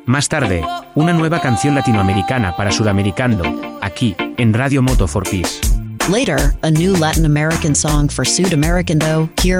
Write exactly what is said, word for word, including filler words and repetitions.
Más tarde, una nueva canción latinoamericana para Sudamericando, aquí, en Radio Moto for Peace. Later, a new Latin American song for Sudamericando, here